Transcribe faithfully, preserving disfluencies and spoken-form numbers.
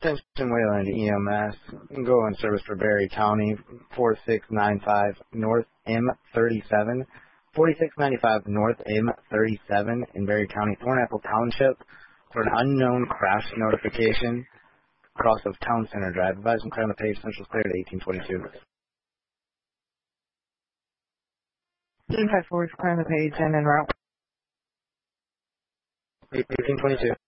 Attention Wayland E M S, go in service for Berry County, four six nine five North M thirty-seven, forty-six ninety-five North M thirty-seven in Berry County, Thornapple Township, for an unknown crash notification, cross of Town Center Drive. Advising clear on the page, Central's cleared at eighteen twenty-two. eighteen five four is clear on the page and en route. eighteen twenty-two.